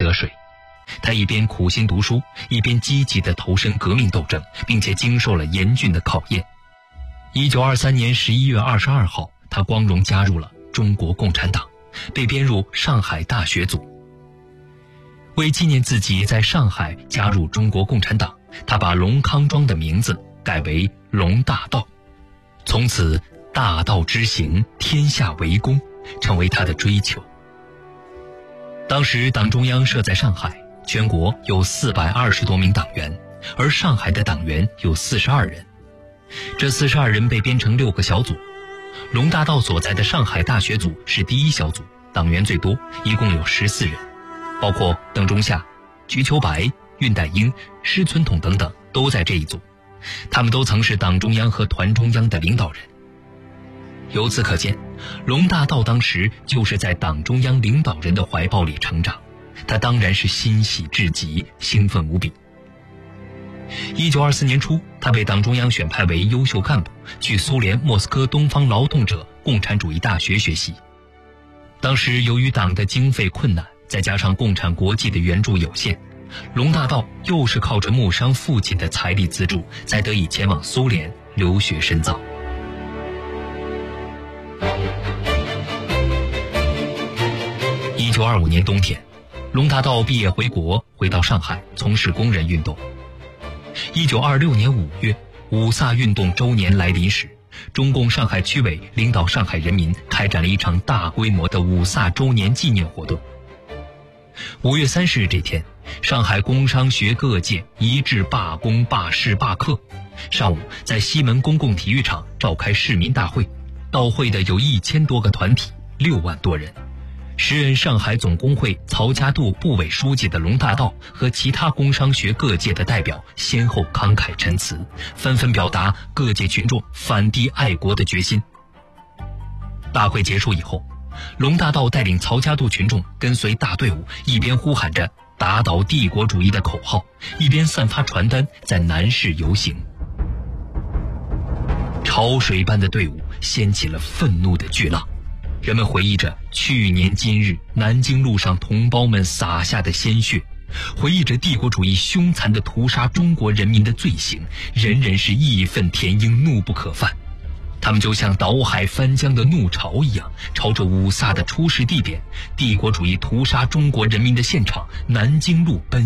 得水。他一边苦心读书，一边积极地投身革命斗争，并且经受了严峻的考验。1923年11月22号，他光荣加入了中国共产党，被编入上海大学组。为纪念自己在上海加入中国共产党，他把龙康庄的名字改为龙大道，从此大道之行，天下为公成为他的追求。当时党中央设在上海，全国有420多名党员，而上海的党员有42人。这42人被编成6个小组，龙大道所在的上海大学组是第一小组，党员最多，一共有14人，包括邓中夏、瞿秋白、恽代英、施存统等等都在这一组，他们都曾是党中央和团中央的领导人。由此可见，龙大道当时就是在党中央领导人的怀抱里成长，他当然是欣喜至极，兴奋无比。1924年初，他被党中央选派为优秀干部，去苏联莫斯科东方劳动者共产主义大学学习。当时由于党的经费困难，再加上共产国际的援助有限，龙大道又是靠着穆商父亲的财力资助，才得以前往苏联留学深造。1925年冬天，龙大道毕业回国，回到上海从事工人运动。1926年5月，五卅运动周年来临时，中共上海区委领导上海人民开展了一场大规模的五卅周年纪念活动。5月30日这天，上海工商学各界一致罢工、罢市、罢课。上午在西门公共体育场召开市民大会，到会的有1000多个团体，6万多人。时任上海总工会曹家渡部委书记的龙大道和其他工商学各界的代表先后慷慨陈词，纷纷表达各界群众反帝爱国的决心。大会结束以后，龙大道带领曹家渡群众跟随大队伍，一边呼喊着打倒帝国主义的口号，一边散发传单在南市游行。潮水般的队伍掀起了愤怒的巨浪，人们回忆着去年今日南京路上同胞们洒下的鲜血，回忆着帝国主义凶残地屠杀中国人民的罪行，人人是义愤填膺，怒不可遏。他们就像倒海翻江的怒潮一样，朝着五卅的出事地点，帝国主义屠杀中国人民的现场南京路奔